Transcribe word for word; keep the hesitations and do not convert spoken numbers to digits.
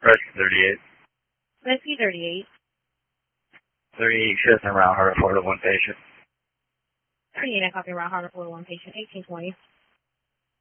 Rescue thirty-eight. Rescue thirty-eight. thirty-eight, Fifth and Round Heart, four to one patient. thirty-eight, I copy Round Harbor, four to one patient, eighteen twenty.